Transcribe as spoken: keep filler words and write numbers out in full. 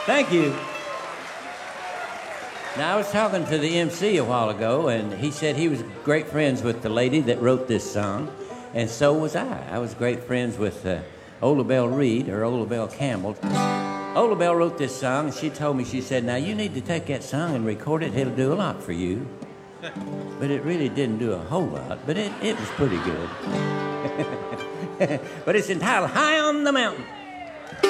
Thank you. Now, I was talking to the M C a while ago, and he said he was great friends with the lady that wrote this song, and so was I. I was great friends with uh, Ola Belle Reed, or Ola Belle Campbell. Ola Belle wrote this song, and she told me, she said, now, you need to take that song and record it. It'll do a lot for you. But it really didn't do a whole lot, but it, it was pretty good. But it's entitled High on the Mountain.